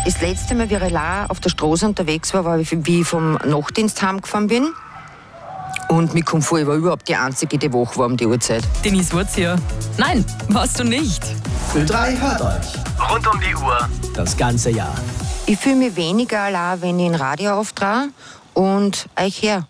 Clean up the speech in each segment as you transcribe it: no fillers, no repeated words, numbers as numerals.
Das letzte Mal, wie ich allein auf der Straße unterwegs war, wie ich vom Nachtdienst heimgefahren bin. Und mir kommt vor, ich war überhaupt die Einzige, die wach war um die Uhrzeit. Denise Wurz hier. Nein, warst du nicht. Ö3 hört euch. Rund um die Uhr. Das ganze Jahr. Ich fühle mich weniger allein, wenn ich ein Radio auftrage und euch her.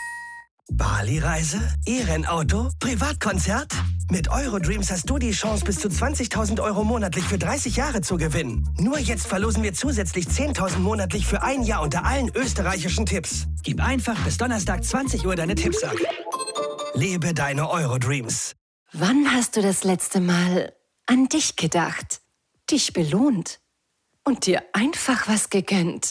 Bali-Reise? E-Rennauto? Privatkonzert? Mit Eurodreams hast du die Chance, bis zu 20.000 Euro monatlich für 30 Jahre zu gewinnen. Nur jetzt verlosen wir zusätzlich 10.000 monatlich für ein Jahr unter allen österreichischen Tipps. Gib einfach bis Donnerstag 20 Uhr deine Tipps ab. Lebe deine Eurodreams. Wann hast du das letzte Mal an dich gedacht, dich belohnt und dir einfach was gegönnt?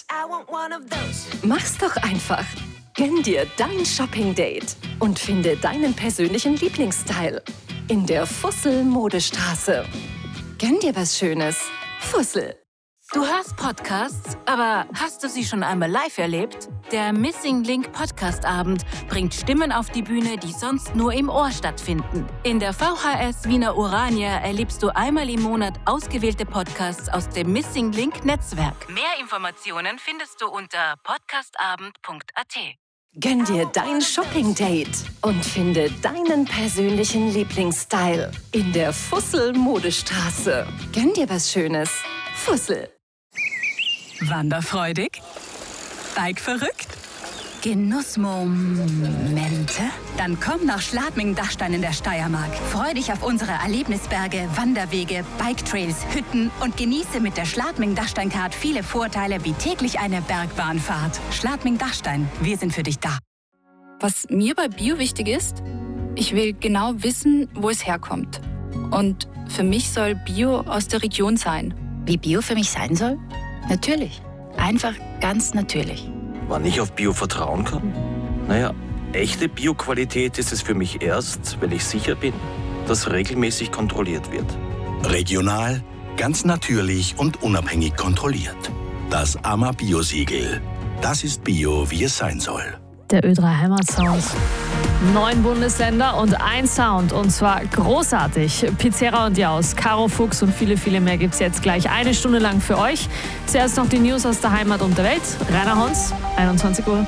Mach's doch einfach. Gönn dir dein Shopping-Date und finde deinen persönlichen Lieblingsstyle in der Fussel-Modestraße. Gönn dir was Schönes. Fussel. Du hörst Podcasts, aber hast du sie schon einmal live erlebt? Der Missing Link Podcast-Abend bringt Stimmen auf die Bühne, die sonst nur im Ohr stattfinden. In der VHS Wiener Urania erlebst du einmal im Monat ausgewählte Podcasts aus dem Missing Link Netzwerk. Mehr Informationen findest du unter podcastabend.at. Gönn dir dein Shopping-Date und finde deinen persönlichen Lieblingsstyle in der Fussel-Modestraße. Gönn dir was Schönes. Fussel. Wanderfreudig? Bikeverrückt? Genussmomente? Dann komm nach Schladming-Dachstein in der Steiermark. Freu dich auf unsere Erlebnisberge, Wanderwege, Biketrails, Hütten und genieße mit der Schladming-Dachstein-Card viele Vorteile wie täglich eine Bergbahnfahrt. Schladming-Dachstein, wir sind für dich da. Was mir bei Bio wichtig ist, ich will genau wissen, wo es herkommt. Und für mich soll Bio aus der Region sein. Wie Bio für mich sein soll? Natürlich. Einfach ganz natürlich. Wann ich auf Bio vertrauen kann? Naja, echte Bio-Qualität ist es für mich erst, wenn ich sicher bin, dass regelmäßig kontrolliert wird. Regional, ganz natürlich und unabhängig kontrolliert. Das AMA Bio-Siegel. Das ist Bio, wie es sein soll. Der Ö3 Heimatsound. 9 Bundesländer und ein Sound, und zwar großartig. Pizzerra und Jaus, Caro Fuchs und viele, viele mehr gibt's jetzt gleich 1 Stunde lang für euch. Zuerst noch die News aus der Heimat und der Welt. Rainer Hons, 21 Uhr.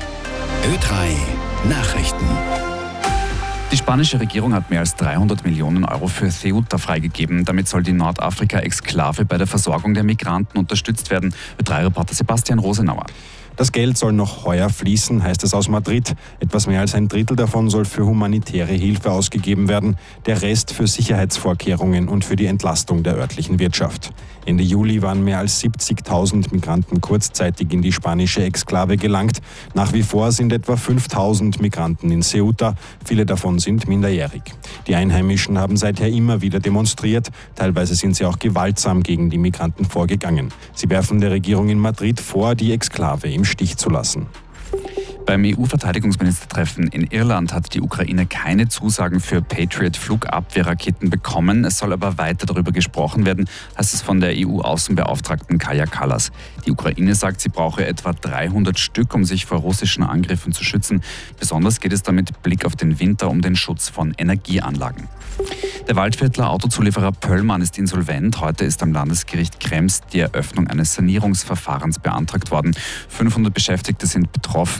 Ö3 Nachrichten. Die spanische Regierung hat mehr als 300 Millionen Euro für Ceuta freigegeben. Damit soll die Nordafrika-Exklave bei der Versorgung der Migranten unterstützt werden. Ö3-Reporter Sebastian Rosenauer. Das Geld soll noch heuer fließen, heißt es aus Madrid. Etwas mehr als ein Drittel davon soll für humanitäre Hilfe ausgegeben werden, der Rest für Sicherheitsvorkehrungen und für die Entlastung der örtlichen Wirtschaft. Ende Juli waren mehr als 70.000 Migranten kurzzeitig in die spanische Exklave gelangt. Nach wie vor sind etwa 5.000 Migranten in Ceuta, viele davon sind minderjährig. Die Einheimischen haben seither immer wieder demonstriert, teilweise sind sie auch gewaltsam gegen die Migranten vorgegangen. Sie werfen der Regierung in Madrid vor, die Exklave im Stich zu lassen. Beim EU-Verteidigungsministertreffen in Irland hat die Ukraine keine Zusagen für Patriot-Flugabwehrraketen bekommen. Es soll aber weiter darüber gesprochen werden, heißt es von der EU-Außenbeauftragten Kaja Kallas. Die Ukraine sagt, sie brauche etwa 300 Stück, um sich vor russischen Angriffen zu schützen. Besonders geht es da mit Blick auf den Winter um den Schutz von Energieanlagen. Der Waldviertler Autozulieferer Pöllmann ist insolvent. Heute ist am Landesgericht Krems die Eröffnung eines Sanierungsverfahrens beantragt worden. 500 Beschäftigte sind betroffen.